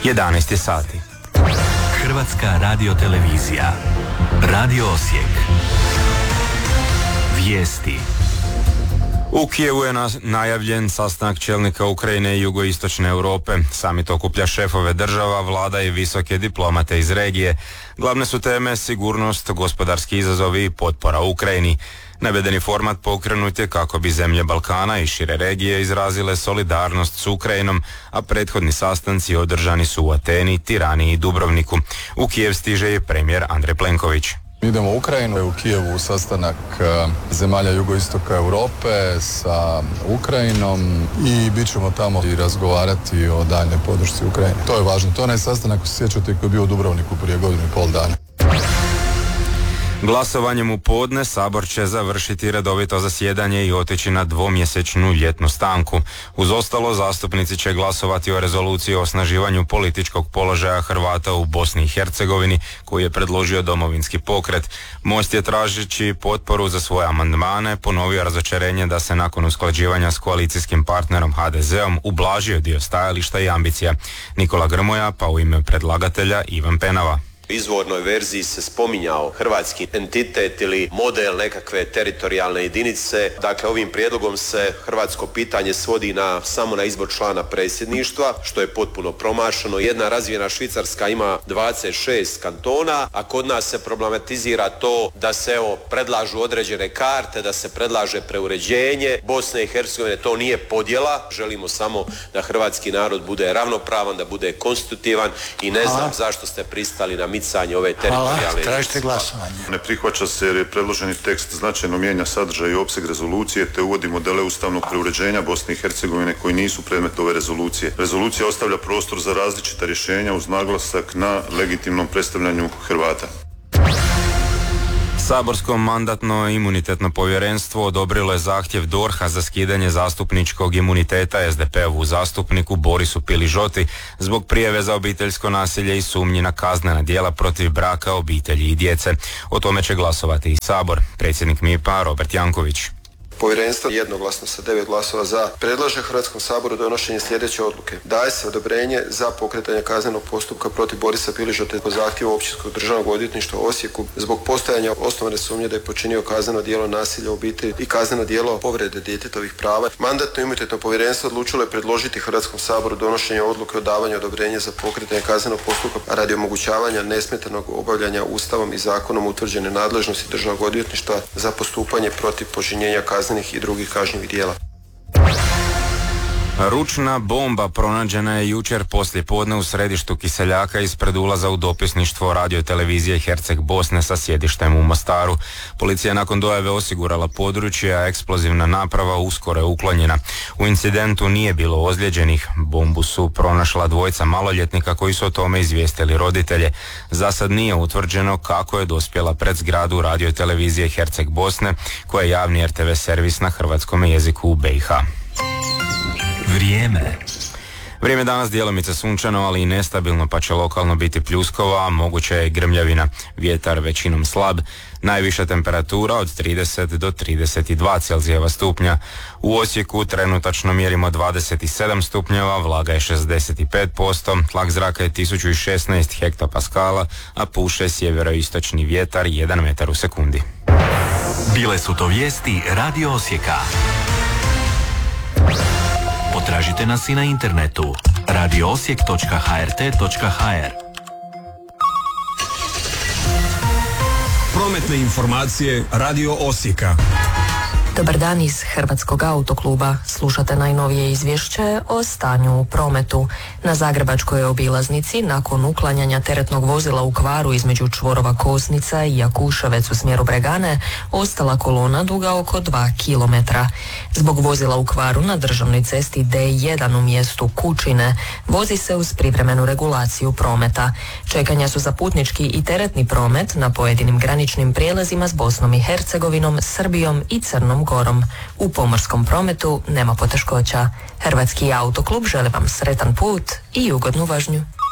11 sati. Hrvatska radiotelevizija. Radio Osijek. Vijesti. U Kijevu je najavljen sastanak čelnika Ukrajine i jugoistočne Europe. Samit okuplja šefove država, vlada i visoke diplomate iz regije. Glavne su teme sigurnost, gospodarski izazovi i potpora Ukrajini. Navedeni format pokrenut je kako bi zemlje Balkana i šire regije izrazile solidarnost s Ukrajinom, a prethodni sastanci održani su u Ateni, Tirani i Dubrovniku. U Kijev stiže i premijer Andrej Plenković. Idemo u Ukrajinu, u Kijevu sastanak zemalja jugoistoka Europe sa Ukrajinom i bit ćemo tamo i razgovarati o daljnjoj podršci Ukrajini. To je važno. To je onaj sastanak, ako se sjećate, koji je bio u Dubrovniku prije godinu i pol dana. Glasovanjem u podne Sabor će završiti redovito zasjedanje i otići na dvomjesečnu ljetnu stanku. Uz ostalo, zastupnici će glasovati o rezoluciji o osnaživanju političkog položaja Hrvata u Bosni i Hercegovini, koju je predložio Domovinski pokret. Most je, tražeći potporu za svoje amandmane, ponovio razočarenje da se nakon usklađivanja s koalicijskim partnerom HDZ-om ublažio dio stajališta i ambicija. Nikola Grmoja, pa u ime predlagatelja Ivan Penava. U izvornoj verziji se spominjao hrvatski entitet ili model nekakve teritorijalne jedinice. Dakle, ovim prijedlogom se hrvatsko pitanje svodi samo na izbor člana predsjedništva, što je potpuno promašeno. Jedna razvijena Švicarska ima 26 kantona, a kod nas se problematizira to da se predlažu određene karte, da se predlaže preuređenje Bosne i Hercegovine. To nije podjela. Želimo samo da hrvatski narod bude ravnopravan, da bude konstitutivan i ne znam zašto ste pristali na micanje ove teritorijalne. Hvala, tražite glasovanje. Ne prihvaća se jer je predloženi tekst značajno mijenja sadržaj i opseg rezolucije te uvodi modele ustavnog preuređenja Bosne i Hercegovine koji nisu predmet ove rezolucije. Rezolucija ostavlja prostor za različita rješenja uz naglasak na legitimnom predstavljanju Hrvata. Saborsko mandatno-imunitetno povjerenstvo odobrilo je zahtjev DORH-a za skidanje zastupničkog imuniteta SDP-ovu zastupniku Borisu Piližoti zbog prijave za obiteljsko nasilje i sumnji na kaznena djela protiv braka, obitelji i djece. O tome će glasovati i Sabor. Predsjednik MIP-a Robert Janković. Povjerenstvo jednoglasno sa 9 glasova za predlaže Hrvatskom saboru donošenje sljedeće odluke. Daje se odobrenje za pokretanje kaznenog postupka protiv Borisa Piližote po zahtjevu Općinskog državnog odvjetništva u Osijeku zbog postojanja osnovane sumnje da je počinio kazneno djelo nasilja u obitelji i kazneno djelo povrede djetetovih prava. Mandatno-imunitetno povjerenstvo odlučilo je predložiti Hrvatskom saboru donošenje odluke o davanju odobrenja za pokretanje kaznenog postupka radi omogućavanja nesmetanog obavljanja Ustavom i zakonom utvrđene nadležnosti državnog odvjetništva za postupanje protiv počinjenja kaznenih i drugih kažnjivih djela. Ručna bomba pronađena je jučer poslijepodne u središtu Kiseljaka ispred ulaza u dopisništvo radiotelevizije Herceg Bosne sa sjedištem u Mostaru. Policija je nakon dojave osigurala područje, a eksplozivna naprava uskoro je uklonjena. U incidentu nije bilo ozlijeđenih. Bombu su pronašla dvojica maloljetnika koji su o tome izvijestili roditelje. Za sad nije utvrđeno kako je dospjela pred zgradu radiotelevizije Herceg Bosne, koja je javni RTV servis na hrvatskom jeziku u BiH. Vrijeme danas djelomice sunčano, ali i nestabilno, pa će lokalno biti pljuskova, a moguća je grmljavina. Vjetar većinom slab. Najviša temperatura od 30 do 32 Celzijeva stupnja. U Osijeku trenutačno mjerimo 27 stupnjeva, vlaga je 65%, tlak zraka je 1016 hektopaskala, a puše sjeveroistočni vjetar 1 metar u sekundi. Bile su to vijesti Radio Osijeka. Potražite nas i na internetu radioosijek.hrt.hr. Prometne informacije Radio Osijeka. Dobar dan iz Hrvatskog autokluba. Slušate najnovije izvješće o stanju u prometu. Na Zagrebačkoj obilaznici, nakon uklanjanja teretnog vozila u kvaru između čvorova Kosnica i Jakuševec u smjeru Bregane, ostala kolona duga oko 2 km. Zbog vozila u kvaru na državnoj cesti D1 u mjestu Kučine vozi se uz privremenu regulaciju prometa. Čekanja su za putnički i teretni promet na pojedinim graničnim prijelazima s Bosnom i Hercegovinom, Srbijom i Crnom Gorom. U pomorskom prometu nema poteškoća. Hrvatski autoklub želi vam sretan put i ugodnu vožnju.